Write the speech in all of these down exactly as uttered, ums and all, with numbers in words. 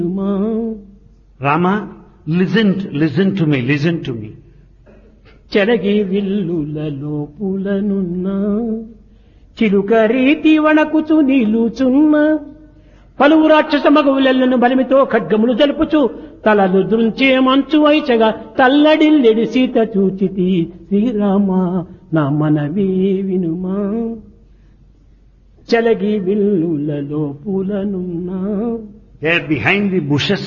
Rama, listen, listen to me, listen to me. చెలగి విల్లులలో పులనున్న చిలుక రీతి వణకుచు నిలుచున్న పలువు రాక్షస మగవులను బలిమితో ఖడ్గములు జలుపుచు తలలు దృంచే మంచు వైచగా తల్లడిల్లెడి సీత చూచితి శ్రీరామ నా మనవి వినుమా. చెలగి విల్లులలో పులనున్న There behind the bushes,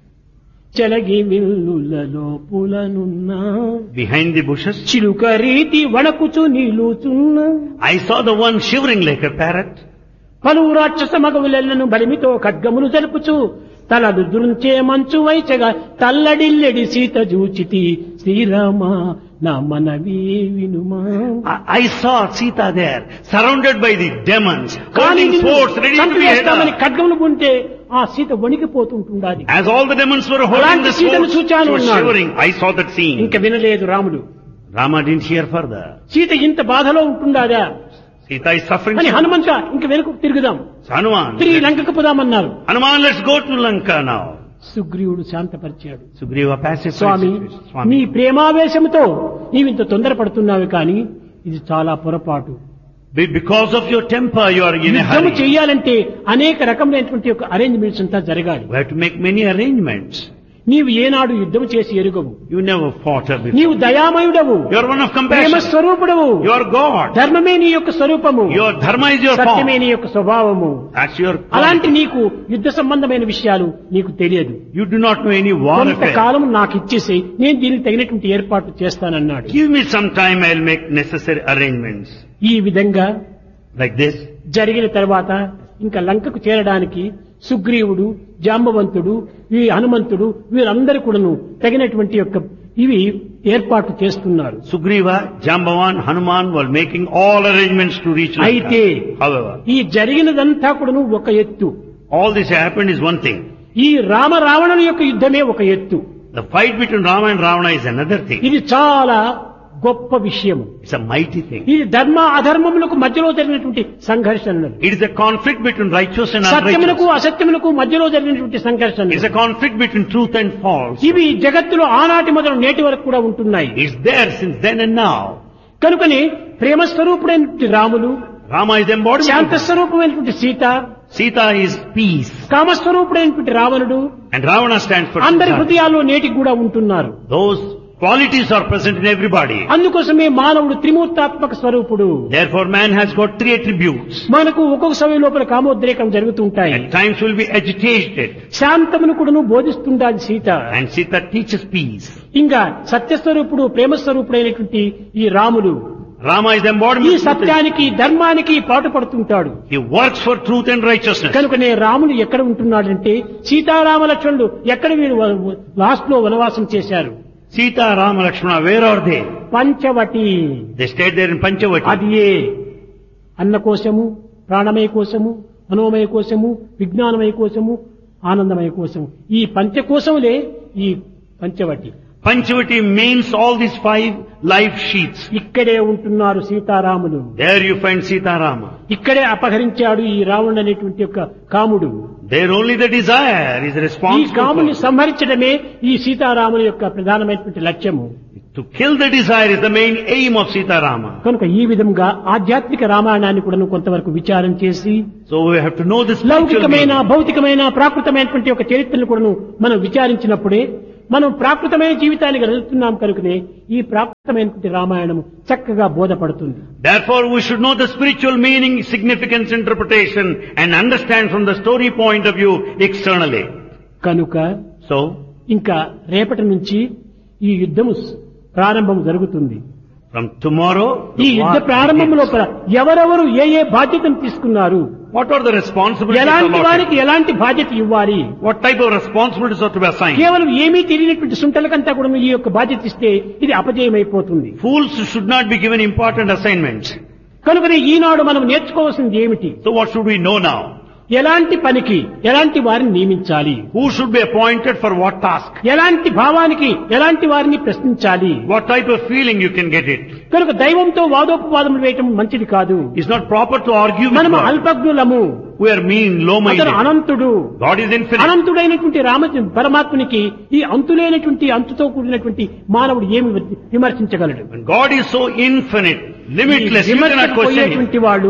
చెలగి విల్లులలో పులనున్న behind the bushes, చిలుక రీతి వణకుచు నిలుచున్న I saw the one shivering like a parrot. పలువు రాక్షస మగవులను బలిమితో ఖడ్గములు జలుపుచు తలలు దురించే మంచు వైచగా తల్లడిల్లెడి సీత జూచితి శ్రీరామ నా మనవి వినుమా. I, I saw Sita there, surrounded by the demons, కానీ holding swords, ready to be head చంపేస్తామని off. ఖడ్గములు ఉంటే ఆ Sita వణికిపోతుంటుండాలి. As all the demons were holding అలాంటి the సీతను swords, చూచాను she was అన్నాడు. shivering. I saw that scene. ఇంకా వినలేదు రాముడు. Rama didn't hear further. Sita ఇంత బాధలో ఉంటుండాదా Sita is suffering. అని so హనుమంత ఇంక వెనుక తిరుగుదాం, much. Hanuman, తిరిగి లంకకు పోదామన్నారు. Hanuman, let's go to Lanka now. సుగ్రీవుడు శాంతపరిచాడు. Sugriva pacified Swamy, the situation. నీ Swami, ప్రేమావేశంతో నీవింత తొందరపడుతున్నావు కానీ ఇది చాలా పొరపాటు. be- because of your temper, you are in a యుద్ధము hurry. చెయ్యాలంటే అనేక రకమైనటువంటి ఒక అరేంజ్మెంట్స్ అంతా జరగాలి. We have to make many arrangements. నీవు ఏనాడు యుద్ధము చేసి ఎరుగవు. You never fought her before. నీవు దయామయుడవు, You are one of Prema compassion. స్వరూపుడవు, You are God. ధర్మమే నీ యొక్క స్వరూపము, Your dharma is your సత్యమే form. నీ యొక్క స్వభావము. That's your అలాంటి quality. నీకు యుద్ధ సంబంధమైన విషయాలు నీకు తెలియదు. You do not know any war affair. కొంతకాలం నాకు ఇచ్చేసి నేను దీనికి తగినటువంటి ఏర్పాటు చేస్తానన్నాడు. Give me some time, I'll make necessary arrangements. ఈ విధంగా Like this. జరిగిన తర్వాత ఇంకా లంకకు చేరడానికి సుగ్రీవుడు, జాంబవంతుడు, ఈ హనుమంతుడు వీరందరూ కూడాను తగినటువంటి యొక్క ఇవి ఏర్పాటు చేస్తున్నారు. Sugriva, Jambavan, Hanuman were making all arrangements to reach అయితే Lanka. However, ఈ జరిగినదంతా కూడాను ఒక ఎత్తు. all this happened is one thing. ఈ రామ రావణుల యొక్క యుద్ధమే ఒక ఎత్తు. The fight between Rama and Ravana is another thing. ఇది చాలా గొప్ప విషయం. It's a mighty thing. ఇది ధర్మ అధర్మములకు మధ్యలో జరిగినటువంటి సంఘర్షణ. It is a conflict between righteous and సత్యములకు unrighteous. అసత్యములకు మధ్యలో జరిగినటువంటి సంఘర్షణ. It's a conflict between truth and false. ఇవి జగత్తులో ఆనాటి మొదలు నేటి వరకు కూడా ఉంటున్నాయి. It's there since then and now. కనుకని ప్రేమ స్వరూపుడైనటువంటి Ramulu, Rama is the embodiment. Shanta of- స్వరూపమైనటువంటి సీత, Sita is peace. కామస్వరూపుడైనటువంటి రావణుడు And Ravana stands for అందరి desire. హృదయాల్లో నేటికి కూడా ఉంటున్నారు. Those qualities are present in everybody. అందుకోసమే మానవుడు త్రిమూర్తాత్మక స్వరూపుడు. Therefore man has got three attributes. మనకు ఒక్కొక్క సమయం లోపల కామోద్రేకం జరుగుతుంటాయి. At times will be agitated. శాంతమును కూడాను బోధిస్తుండాలి Sita. And Sita teaches peace. ఇంకా సత్యస్వరూపుడు, ప్రేమస్వరూపుడైనటువంటి ఈ రాముడు Rama is the ఈ embodiment of truth. సత్యానికి ధర్మానికి పాటుపడుతుంటాడు. He works for truth and righteousness. కనుకనే రాముడు ఎక్కడ ఉంటున్నాడంటే సీతారామ లక్ష్మణుడు ఎక్కడ వీరు లాస్ట్ లో వనవాసం చేశారు. Sita, Rama, Lakshmana, where are they? Panchavati. They stayed there in Panchavati. అది ఏ అన్న కోశము, ప్రాణమయ కోశము, మనోమయ కోశము, విజ్ఞానమయ కోశము, ఆనందమయ కోశము. ఈ పంచకోశములే ఈ Panchavati. Panchavati means all these five life sheets. ఇక్కడే ఉంటున్నారు సీతారాములు. There you find Sita, Rama. ఇక్కడే అపహరించాడు ఈ రావణుడు అనేటువంటి యొక్క కాముడు. There only the desire is ఈ responsible కాముని for. సంహరించడమే ఈ సీతారాముల యొక్క ప్రధానమైనటువంటి లక్ష్యము. To kill the desire is the main aim of Sita, Rama. కనుక ఈ విధంగా ఆధ్యాత్మిక రామాయణాన్ని కూడా కొంతవరకు విచారం చేసి So we have to know the spiritual లౌకికమైన, meaning. భౌతికమైన, ప్రాకృతమైనటువంటి ఒక చరిత్రను కూడా మనం విచారించినప్పుడే మనం ప్రాకృతమైన జీవితాన్ని గడుపుతున్నాం కనుకనే ఈ ప్రాకృతమైనటువంటి రామాయణం చక్కగా బోధపడుతుంది. Therefore we should know the spiritual meaning, significance, interpretation and understand from the story point of view externally. కనుక So, ఇంకా రేపటి నుంచి ఈ యుద్ధము ప్రారంభం జరుగుతుంది. from tomorrow, ఈ the యుద్ధ war ప్రారంభం begins. లోపల ఎవరెవరు ఏ ఏ బాధ్యతను తీసుకున్నారు, What are the responsibilities ఎలాంటి allotted? వారికి ఎలాంటి బాధ్యత ఇవ్వాలి, What type of responsibilities are to be assigned? కేవలం ఏమీ తెలియనటువంటి సుంటలకంతా కూడా ఈ యొక్క బాధ్యత ఇస్తే ఇది అపజయమైపోతుంది. Fools should not be given important assignments. కనుకనే ఈనాడు మనం నేర్చుకోవాల్సింది ఏమిటి? So what should we know now? ఎలాంటి పనికి ఎలాంటి వారిని నియమించాలి, who should be appointed for what task, ఎలాంటి భావానికి ఎలాంటి వారిని ప్రశ్నించాలి. what type of feeling you can get it. కనుక దైవంతో వాదోపవాదములు వేయటం మంచిది కాదు. It's not proper to argue with మనము God. అల్పజ్ఞులము, We are mean, అతను low-minded. అనంతుడు. God is infinite. అనంతుడైనటువంటి రామ పరమాత్మనికి ఈ అంతులేనటువంటి అంతుతో కూడినటువంటి మానవుడు ఏమి విమర్శించగలడు? When God is so infinite, limitless, you cannot విమర్శకు question him. పోయేటువంటి వాడు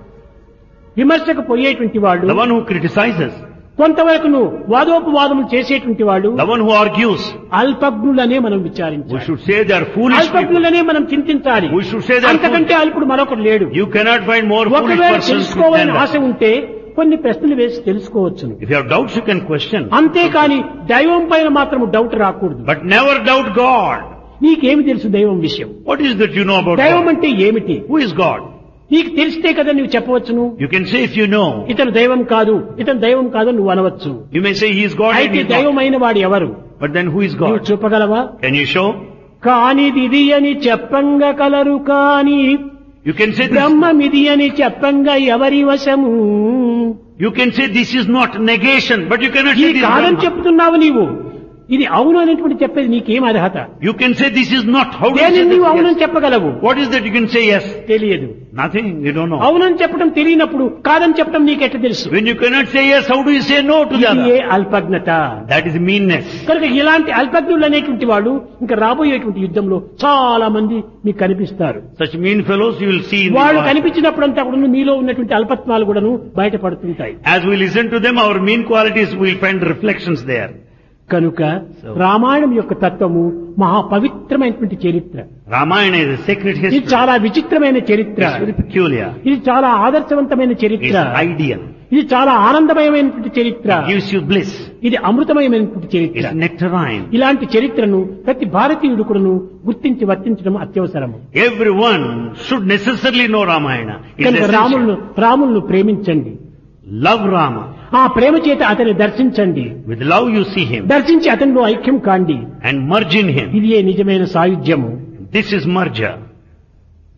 విమర్శకు పోయేటువంటి వాడు The one who criticizes, కొంతవరకు వాదోపవాదములు చేసేటువంటి వాడు the one who argues, అల్పజ్ఞులనే మనం we విచారించాలి. should say they are foolish people. అల్పజ్ఞులనే మనం చింతించాలి. We should say they are అంతకంటే అల్పుడు మరొకడు లేడు. You cannot find more foolish ఒకవేళ persons than తెలుసుకోవాలని ఆశ that. ఉంటే కొన్ని ప్రశ్నలు వేసి తెలుసుకోవచ్చును. If you have doubts, you can question. అంతేకాని దైవం పైన మాత్రం డౌట్ రాకూడదు. But never doubt God. నీకేమి తెలుసు దైవం విషయం? What is that you know about దైవం God? అంటే ఏమిటి? Who is God? నీకు తెలిస్తే కదా నువ్వు చెప్పవచ్చును. You can say if you know. ఇతను దైవం కాదు, ఇతను దైవం కాదు నువ్వు అనవచ్చు. You may say he is God and అయితే he is దైవం not. అయిన వాడు ఎవరు? But then who is నువ్వు God? చూపగలవా? Can you show? కానిదిది అని చెప్పంగా కలరు కాని You can say this. బ్రహ్మమిది అని చెప్పంగా ఎవరి వశము? You can say this is not negation, but you cannot ఇది say this is కాదని Brahma. చెప్తున్నావు నీవు. ఇది అవును అనేటువంటి చెప్పేది నీకేం అర్హత? You can say this is not. How do you దేని say నీవు this? అవునని Yes. చెప్పగలవు? What is that you can say yes? తెలియదు. Nothing. You don't know. అవునని చెప్పడం తెలియనప్పుడు కాదని చెప్పడం నీకెట్లా తెలుసు? When you cannot say yes, how do you say no to the ఇది ఏ other? అల్పజ్ఞత. That is meanness. కనుక ఇలాంటి అల్పజ్ఞులు అనేటువంటి వాళ్ళు ఇంకా రాబోయేటువంటి యుద్ధంలో చాలా మంది మీకు కనిపిస్తారు. Such mean fellows you will see in the వాళ్ళు war. కనిపించినప్పుడంతా కూడా మీలో ఉన్నటువంటి అల్పత్వాలు కూడాను బయటపడుతుంటాయి. As we listen to them, our mean qualities we will find reflections there. కనుక రామాయణం యొక్క తత్వము మహా పవిత్రమైనటువంటి చరిత్ర. Ramayana is a sacred ఇది history. చాలా విచిత్రమైన చరిత్ర. It's very peculiar. ఇది చాలా ఆదర్శవంతమైన చరిత్ర. It's ideal. ఇది చాలా ఆనందమయమైనటువంటి చరిత్ర. It gives you bliss. ఇది అమృతమయమైనటువంటి చరిత్ర. It's nectarine. ఇలాంటి చరిత్రను ప్రతి భారతీయుడు కూడాను గుర్తించి వర్తించడం అత్యవసరము. Everyone should necessarily know Ramayana. It's కనుక essential. రాములను రాములను ప్రేమించండి. Love Rama. ఆ ప్రేమ చేత అతన్ని దర్శించండి. With love you see him దర్శించి అతనిలో ఐక్యం కాండి. and merge in him. ఇది ఏ నిజమైన సాయుధ్యము. This is merger.